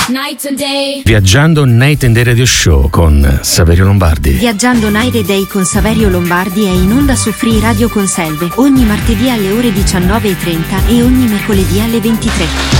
Night and Day. Viaggiando Night and Day Radio Show con Saverio Lombardi. Viaggiando Night and Day con Saverio Lombardi è in onda su Free Radio Conselve ogni martedì alle ore 19:30 e ogni mercoledì alle 23.